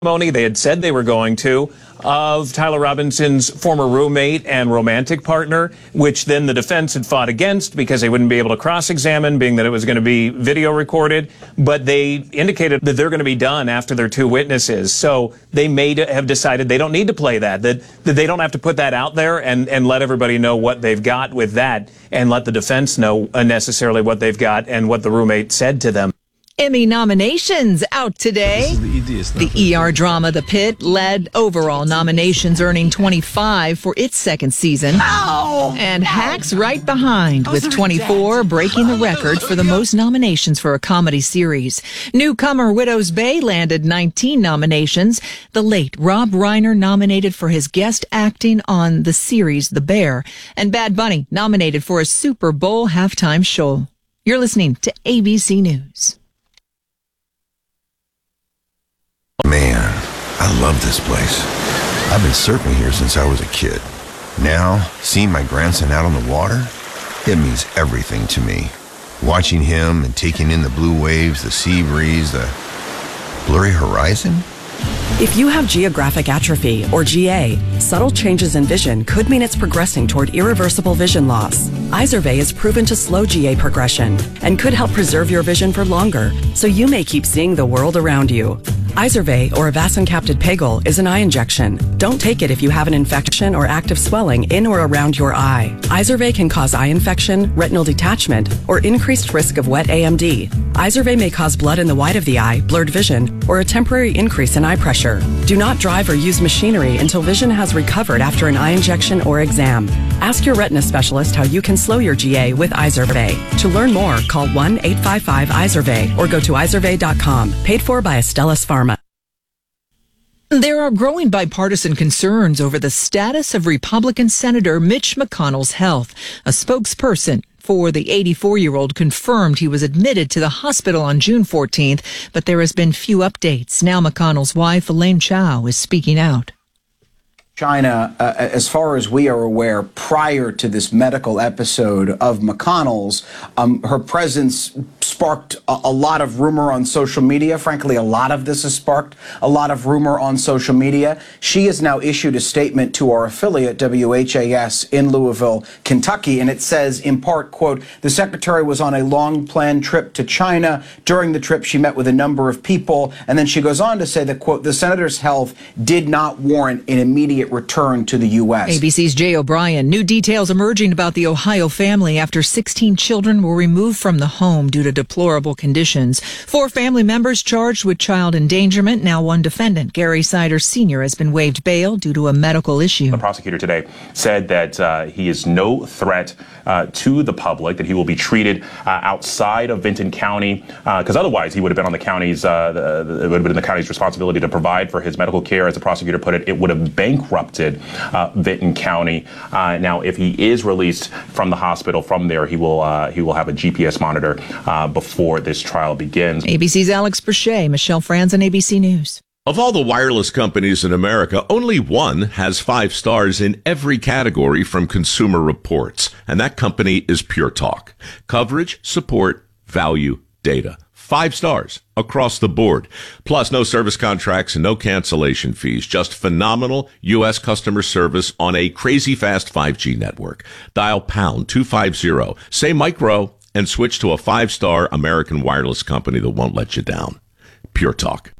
They had said they were going to, of Tyler Robinson's former roommate and romantic partner, which then the defense had fought against because they wouldn't be able to cross-examine, being that it was going to be video recorded. But they indicated that they're going to be done after their two witnesses. So they may have decided they don't need to play that they don't have to put that out there and let everybody know what they've got with that, and let the defense know necessarily what they've got and what the roommate said to them. Emmy nominations out today. The ER drama The Pit led overall nominations, earning 25 for its second season. And Hacks right behind with 24, breaking the record for the most nominations for a comedy series. Newcomer Widow's Bay landed 19 nominations. The late Rob Reiner nominated for his guest acting on the series The Bear. And Bad Bunny nominated for a Super Bowl halftime show. You're listening to ABC News. Man, I love this place. I've been surfing here since I was a kid. Now, seeing my grandson out on the water, it means everything to me. Watching him and taking in the blue waves, the sea breeze, the blurry horizon. If you have geographic atrophy, or GA, subtle changes in vision could mean it's progressing toward irreversible vision loss. Izervay is proven to slow GA progression and could help preserve your vision for longer, so you may keep seeing the world around you. Izervay, or avacincaptad pegol, is an eye injection. Don't take it if you have an infection or active swelling in or around your eye. Izervay can cause eye infection, retinal detachment, or increased risk of wet AMD. Izervay may cause blood in the white of the eye, blurred vision, or a temporary increase in eye pressure. Do not drive or use machinery until vision has recovered after an eye injection or exam. Ask your retina specialist how you can slow your GA with Izervay. To learn more, call 1-855-IZERVAY or go to izervay.com. Paid for by Astellas Pharma. There are growing bipartisan concerns over the status of Republican Senator Mitch McConnell's health. A spokesperson for the 84-year-old confirmed he was admitted to the hospital on June 14th, but there has been few updates. Now McConnell's wife, Elaine Chao, is speaking out. China, as far as we are aware, prior to this medical episode of McConnell's, her presence sparked a lot of rumor on social media. Frankly, a lot of this has sparked a lot of rumor on social media. She has now issued a statement to our affiliate, WHAS, in Louisville, Kentucky, and it says, in part, quote, the secretary was on a long-planned trip to China. During the trip, she met with a number of people, and then she goes on to say that, quote, the senator's health did not warrant an immediate return to the U.S. ABC's Jay O'Brien. New details emerging about the Ohio family after 16 children were removed from the home due to deplorable conditions. 4 family members charged with child endangerment. Now one defendant, Gary Sider Sr., has been waived bail due to a medical issue. The prosecutor today said that he is no threat to the public, that he will be treated outside of Vinton County, because otherwise he would have been on the county's, it would have been the county's responsibility to provide for his medical care. As the prosecutor put it, it would have bankrupted Vinton County. Now, if he is released from the hospital from there, he will have a GPS monitor before this trial begins. ABC's Alex Brachet, Michelle Franzen, ABC News. Of all the wireless companies in America, only one has 5 stars in every category from Consumer Reports, and that company is Pure Talk. Coverage, support, value, data. 5 stars across the board. Plus, no service contracts and no cancellation fees. Just phenomenal U.S. customer service on a crazy fast 5G network. Dial pound 250, say micro, and switch to a 5-star American wireless company that won't let you down. Pure Talk.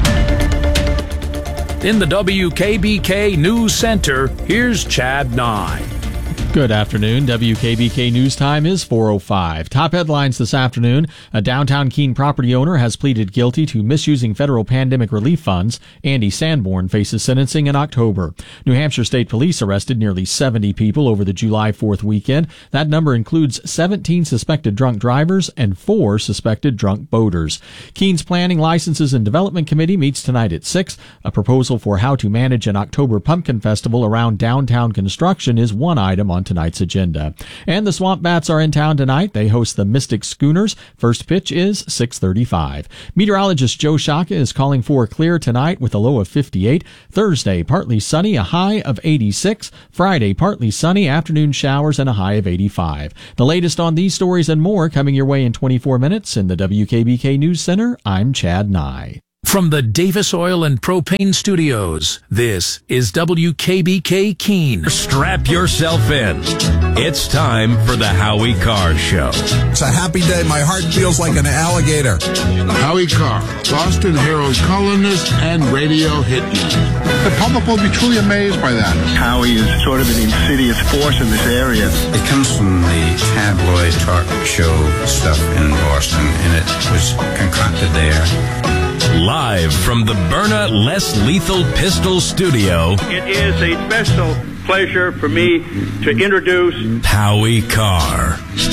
In the WKBK News Center, here's Chad Nye. Good afternoon. WKBK News Time is 4:05. Top headlines this afternoon. A downtown Keene property owner has pleaded guilty to misusing federal pandemic relief funds. Andy Sanborn faces sentencing in October. New Hampshire State Police arrested nearly 70 people over the July 4th weekend. That number includes 17 suspected drunk drivers and 4 suspected drunk boaters. Keene's Planning, Licenses, and Development Committee meets tonight at 6. A proposal for how to manage an October Pumpkin Festival around downtown construction is one item on tonight's agenda. And the Swamp Bats are in town tonight. They host the Mystic Schooners. First pitch is 6:35. Meteorologist Joe Shaka is calling for clear tonight with a low of 58. Thursday, partly sunny, a high of 86. Friday, partly sunny, afternoon showers, and a high of 85. The latest on these stories and more coming your way in 24 minutes in the WKBK News Center. I'm Chad Nye. From the Davis Oil and Propane Studios, this is WKBK Keene. Strap yourself in. It's time for the Howie Carr Show. It's a happy day. My heart feels like an alligator. Howie Carr, Boston Herald columnist and radio hitman. The public will be truly amazed by that. Howie is sort of an insidious force in this area. It comes from the tabloid talk show stuff in Boston, and it was concocted there. Live from the Byrna Less Lethal Pistol Studio, it is a special pleasure for me to introduce Howie Carr.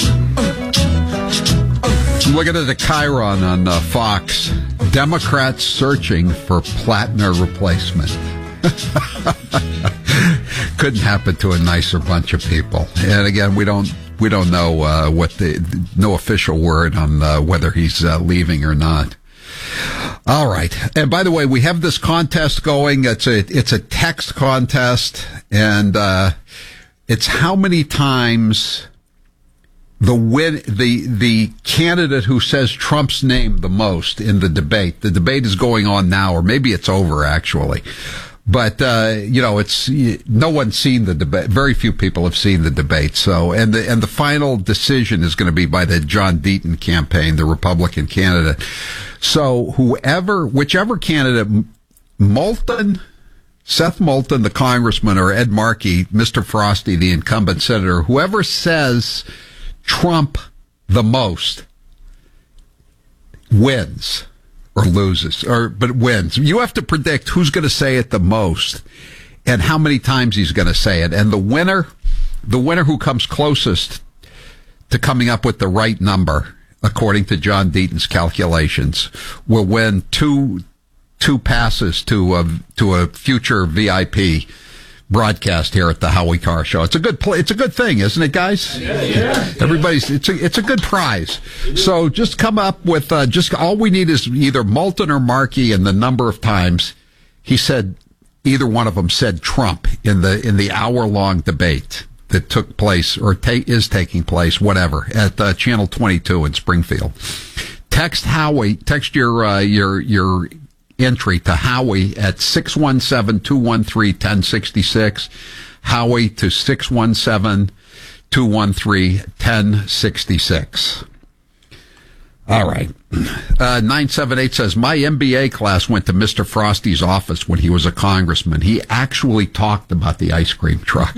I'm looking at the Chiron on Fox. Democrats searching for Plattner replacement. Couldn't happen to a nicer bunch of people. And again, we don't know no official word on whether he's leaving or not. All right. And by the way, we have this contest going. It's a text contest, and it's how many times the candidate who says Trump's name the most in the debate. The debate is going on now, or maybe it's over actually. But it's no one's seen the debate. Very few people have seen the debate. So, and the final decision is going to be by the John Deaton campaign, the Republican candidate. So, whichever candidate, Seth Moulton, the congressman, or Ed Markey, Mr. Frosty, the incumbent senator, whoever says Trump the most wins. Or loses, but wins. You have to predict who's going to say it the most and how many times he's going to say it. And the winner who comes closest to coming up with the right number, according to John Deaton's calculations, will win two passes to a future VIP broadcast here at the Howie Carr Show. It's a good it's a good thing, isn't it, guys? Yeah. It's a good prize. So just come up with just all we need is either Moulton or Markey and the number of times he said either one of them said Trump in the hour-long debate that took place or is taking place, whatever, at Channel 22 in Springfield. Text Howie. Text your entry to Howie at 617-213-1066. Howie to 617-213-1066. All right. 978 says, my MBA class went to Mr. Frosty's office when he was a congressman. He actually talked about the ice cream truck.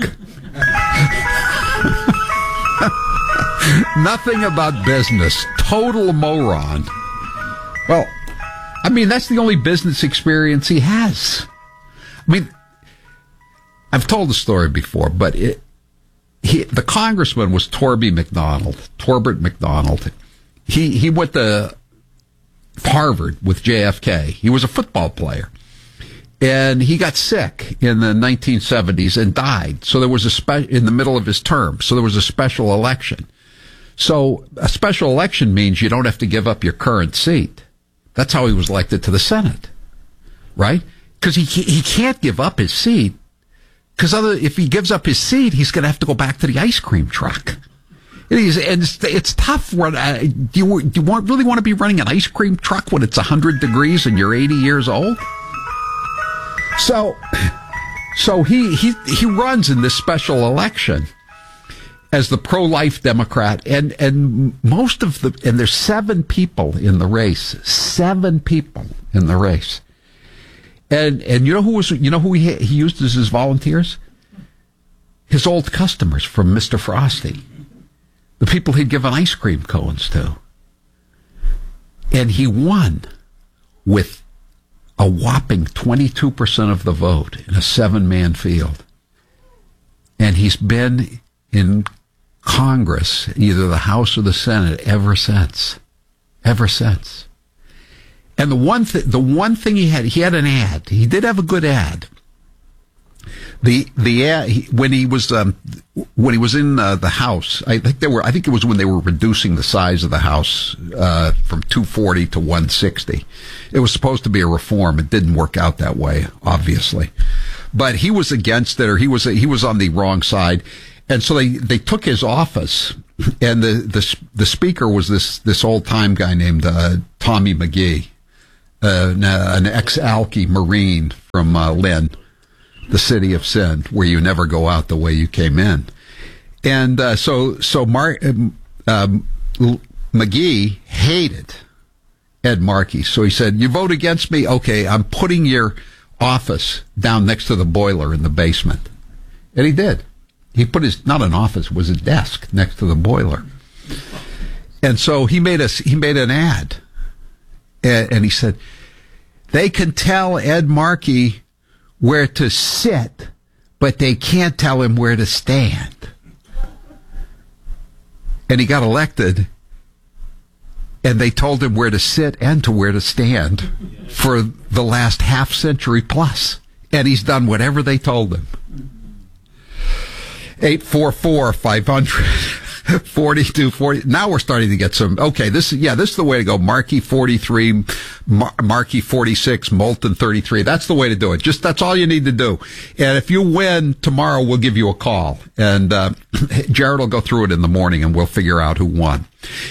Nothing about business. Total moron. Well, I mean, that's the only business experience he has. I mean, I've told the story before, but the congressman was Torbert McDonald. He went to Harvard with JFK. He was a football player. And he got sick in the 1970s and died. So there was in the middle of his term. So there was a special election. So a special election means you don't have to give up your current seat. That's how he was elected to the Senate, right? Because he can't give up his seat. Because if he gives up his seat, he's going to have to go back to the ice cream truck. And it's tough. Do you really want to be running an ice cream truck when it's 100 degrees and you're 80 years old? So he runs in this special election as the pro-life Democrat, and there's 7 people in the race. 7 people in the race. And you know who he used as his volunteers? His old customers from Mr. Frosty. The people he'd given ice cream cones to. And he won with a whopping 22% of the vote in a 7-man field. And he's been in Congress, either the House or the Senate, ever since. And the one thing he had an ad. He did have a good ad. The ad, when he was in the House, I think it was when they were reducing the size of the House from 240 to 160. It was supposed to be a reform. It didn't work out that way, obviously. But he was against it, or he was on the wrong side. And so they took his office, and the speaker was this old time guy named Tommy McGee, an ex-Alki Marine from Lynn, the city of sin, where you never go out the way you came in. And McGee hated Ed Markey. So he said, you vote against me? Okay, I'm putting your office down next to the boiler in the basement. And he did. He put his, not an office, it was a desk next to the boiler. And so he made an ad. And he said, they can tell Ed Markey where to sit, but they can't tell him where to stand. And he got elected, and they told him where to sit and to where to stand for the last half century plus. And he's done whatever they told him. 844-500-4240. Now we're starting to get some. Okay, this is the way to go. Markey 43, Markey 46, Moulton 33. That's the way to do it. That's all you need to do. And if you win tomorrow, we'll give you a call, and Jared will go through it in the morning, and we'll figure out who won.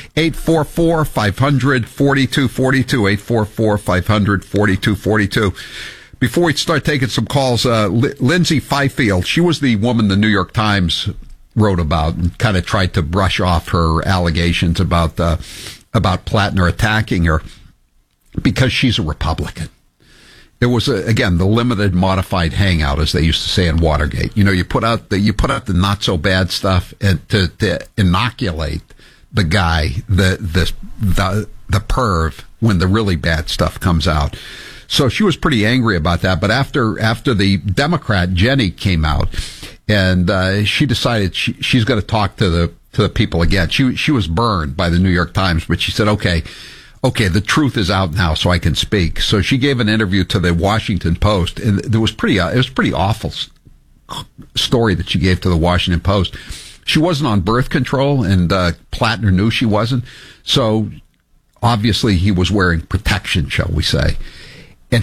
844-500-4242. 844-500-4242. Before we start taking some calls, Lindsay Fifield, she was the woman the New York Times wrote about and kind of tried to brush off her allegations about Plattner attacking her because she's a Republican. It was again the limited modified hangout, as they used to say in Watergate. You know, you put out the not so bad stuff and to inoculate the guy, the perv, when the really bad stuff comes out. So she was pretty angry about that. But after the Democrat Jenny came out, and she decided she's going to talk to the people again. She was burned by the New York Times, but she said, okay, the truth is out now, so I can speak. So she gave an interview to the Washington Post, and it was pretty awful story that she gave to the Washington Post. She wasn't on birth control, and Plattner knew she wasn't. So obviously he was wearing protection, shall we say. And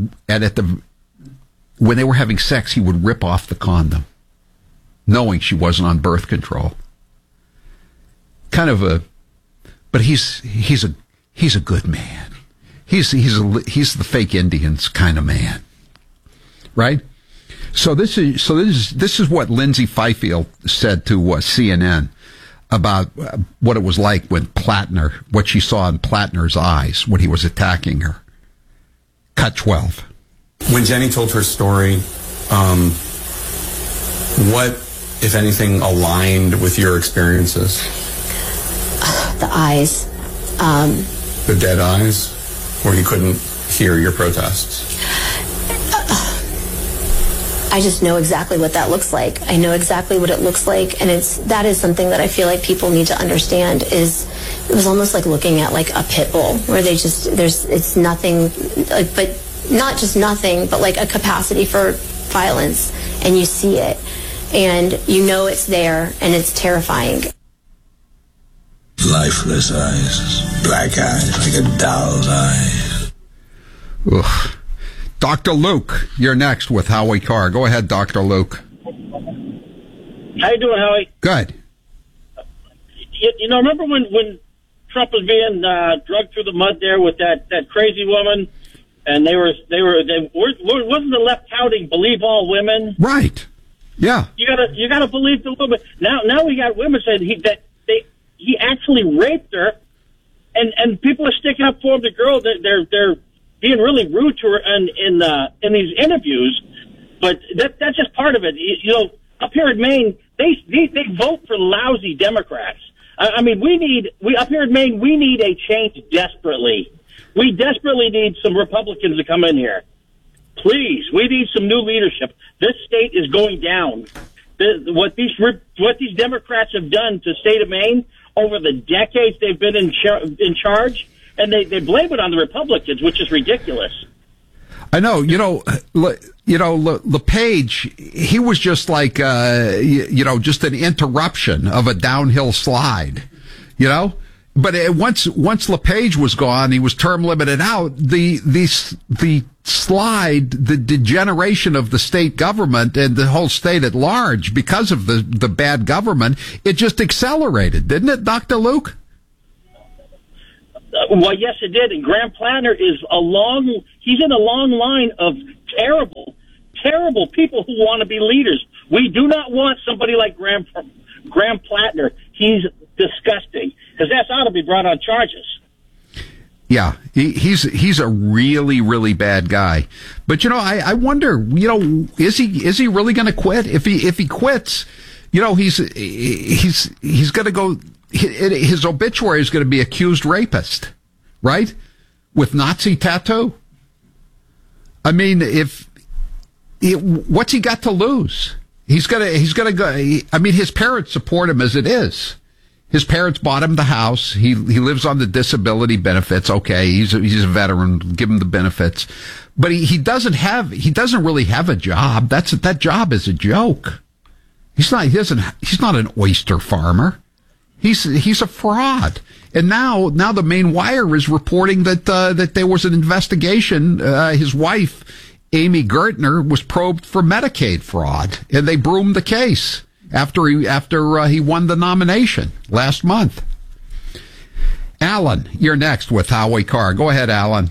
when they were having sex, he would rip off the condom, knowing she wasn't on birth control. But he's a good man. He's the fake Indians kind of man, right? So this is what Lindsay Fifield said to CNN about what it was like when what she saw in Plattner's eyes when he was attacking her. Cut 12. When Jenny told her story, what, if anything, aligned with your experiences? The eyes. The dead eyes? Where you couldn't hear your protests? I just know exactly what that looks like. I know exactly what it looks like, and that is something that I feel like people need to understand. It was almost like looking at like a pit bull, where it's nothing, but not just nothing, but like a capacity for violence, and you see it, and you know it's there, and it's terrifying. Lifeless eyes, black eyes, like a doll's eyes. Ugh. Dr. Luke, you're next with Howie Carr. Go ahead, Dr. Luke. How you doing, Howie? Good. You know, remember when Trump was being drugged through the mud there with that crazy woman, and they wasn't the left touting believe all women? Right. Yeah. You gotta believe the woman. Now we got women saying he actually raped her, and people are sticking up for him. The girl, they're being really rude to her in these interviews, but that's just part of it. You know, up here in Maine, they vote for lousy Democrats. I mean, up here in Maine, we need a change desperately. We desperately need some Republicans to come in here. Please, we need some new leadership. This state is going down. What these Democrats have done to the state of Maine over the decades they've been in charge. And they blame it on the Republicans, which is ridiculous. I know. LePage, he was just like, just an interruption of a downhill slide, But once LePage was gone, he was term limited out. The slide, the degeneration of the state government and the whole state at large because of the bad government, it just accelerated, didn't it, Dr. Luke? Well, yes, it did. And Graham Plattner he's in a long line of terrible people who want to be leaders. We do not want somebody like Graham Plattner. He's disgusting, because that's ought to be brought on charges. Yeah, he's a really, really bad guy. But I wonder, is he really going to quit? If he quits, he's going to go. His obituary is going to be accused rapist, right? With Nazi tattoo. I mean, what's he got to lose? He's gonna go. I mean, his parents support him as it is. His parents bought him the house. He lives on the disability benefits. Okay, he's a veteran. Give him the benefits, but he doesn't really have a job. That job is a joke. He's not an oyster farmer. He's a fraud. And now the Maine Wire is reporting that there was an investigation. His wife, Amy Gertner, was probed for Medicaid fraud, and they broomed the case after he won the nomination last month. Alan, you're next with Howie Carr. Go ahead, Alan.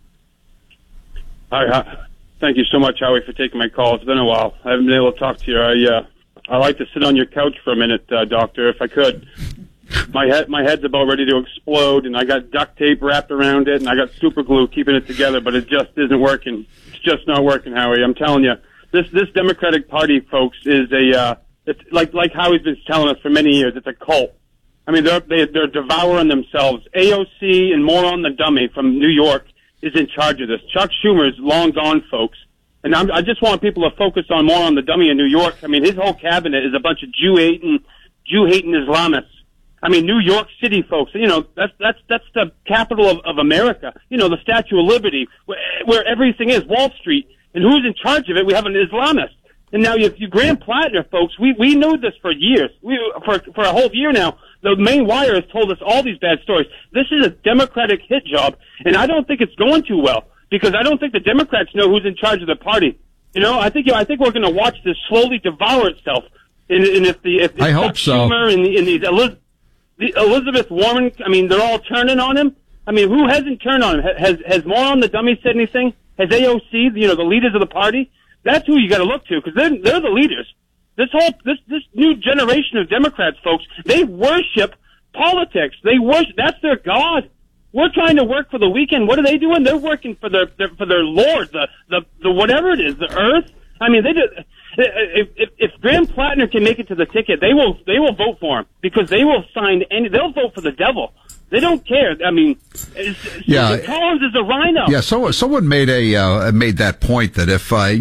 Hi. Thank you so much, Howie, for taking my call. It's been a while. I haven't been able to talk to you. I like to sit on your couch for a minute, Doctor, if I could. My head's about ready to explode, and I got duct tape wrapped around it, and I got super glue keeping it together, but it just isn't working. It's just not working, Howie. I'm telling you, this Democratic Party, folks, is it's like Howie's been telling us for many years. It's a cult. I mean, they're devouring themselves. AOC and Moron the Dummy from New York is in charge of this. Chuck Schumer is long gone, folks. And I just want people to focus on Moron the Dummy in New York. I mean, his whole cabinet is a bunch of Jew-hating Islamists. I mean, New York City, folks, that's the capital of America. The Statue of Liberty, where everything is, Wall Street. And who's in charge of it? We have an Islamist. And now you Graham Plattner, folks, we knew this for years. For a whole year now, the Maine Wire has told us all these bad stories. This is a Democratic hit job, and I don't think it's going too well, because I don't think the Democrats know who's in charge of the party. I think we're going to watch this slowly devour itself. And if I hope so. Schumer and these Elizabeth Warren, I mean, they're all turning on him. I mean, who hasn't turned on him? Has Moron the Dummy said anything? Has AOC, the leaders of the party? That's who you got to look to, because they're the leaders. This new generation of Democrats, folks, they worship politics. That's their God. We're trying to work for the weekend. What are they doing? They're working for their Lord, the whatever it is, the earth. I mean, they do. If Graham Plattner can make it to the ticket, they will vote for him, because they will they'll vote for the devil. They don't care. I mean, Collins is a rhino. Yeah. So someone made made that point that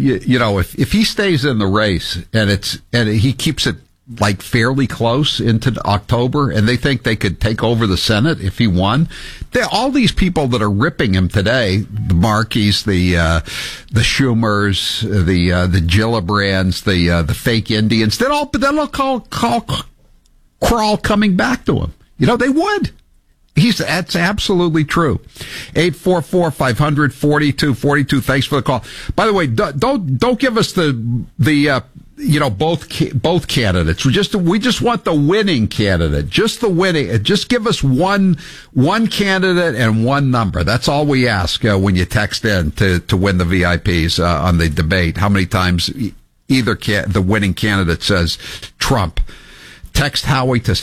if he stays in the race and he keeps it like fairly close into October, and they think they could take over the Senate if he won, all these people that are ripping him today, the Markeys, the Schumers, the Gillibrands, the fake Indians, they'll all crawl coming back to him. They would. That's absolutely true. 844-500-4242. Thanks for the call. By the way, don't give us both candidates. We just want the winning candidate. Just the winning. Just give us one candidate and one number. That's all we ask when you text in to win the VIPs on the debate. How many times the winning candidate says Trump? Text Howie to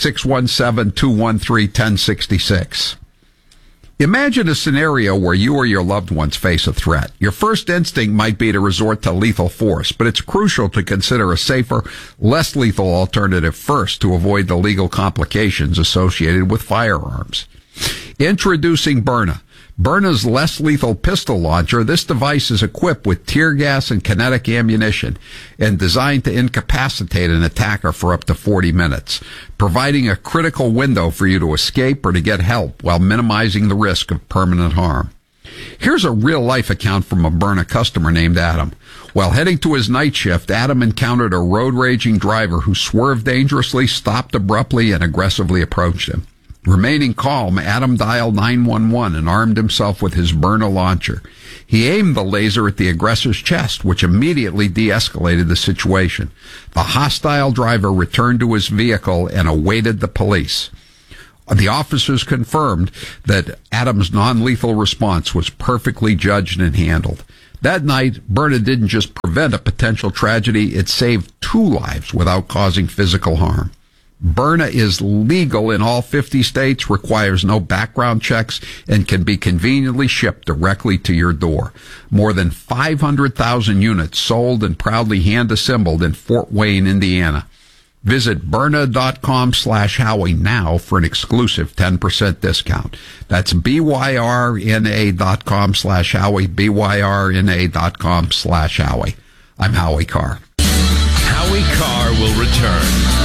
617-213-1066. Imagine a scenario where you or your loved ones face a threat. Your first instinct might be to resort to lethal force, but it's crucial to consider a safer, less lethal alternative first to avoid the legal complications associated with firearms. Introducing Byrna. Byrna's less lethal pistol launcher. This device is equipped with tear gas and kinetic ammunition and designed to incapacitate an attacker for up to 40 minutes, providing a critical window for you to escape or to get help while minimizing the risk of permanent harm. Here's a real-life account from a Byrna customer named Adam. While heading to his night shift, Adam encountered a road-raging driver who swerved dangerously, stopped abruptly, and aggressively approached him. Remaining calm, Adam dialed 911 and armed himself with his Byrna launcher. He aimed the laser at the aggressor's chest, which immediately de-escalated the situation. The hostile driver returned to his vehicle and awaited the police. The officers confirmed that Adam's non-lethal response was perfectly judged and handled. That night, Berna didn't just prevent a potential tragedy, it saved 2 lives without causing physical harm. Berna is legal in all 50 states, requires no background checks, and can be conveniently shipped directly to your door. More than 500,000 units sold and proudly hand-assembled in Fort Wayne, Indiana. Visit Byrna.com/Howie now for an exclusive 10% discount. That's BYRNA.com/Howie, BYRNA.com/Howie. I'm Howie Carr. Howie Carr will return.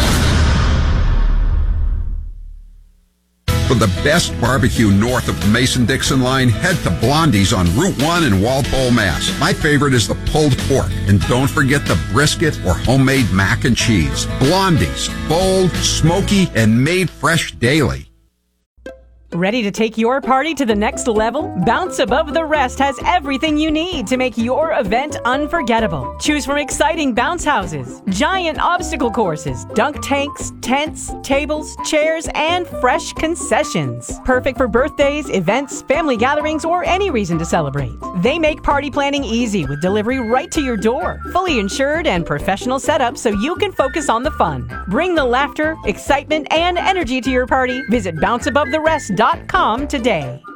For the best barbecue north of the Mason-Dixon line, head to Blondie's on Route 1 in Walpole, Mass. My favorite is the pulled pork. And don't forget the brisket or homemade mac and cheese. Blondie's, bold, smoky, and made fresh daily. Ready to take your party to the next level? Bounce Above the Rest has everything you need to make your event unforgettable. Choose from exciting bounce houses, giant obstacle courses, dunk tanks, tents, tables, chairs, and fresh concessions. Perfect for birthdays, events, family gatherings, or any reason to celebrate. They make party planning easy with delivery right to your door. Fully insured and professional setup so you can focus on the fun. Bring the laughter, excitement, and energy to your party. Visit bounceabovitherest.com today.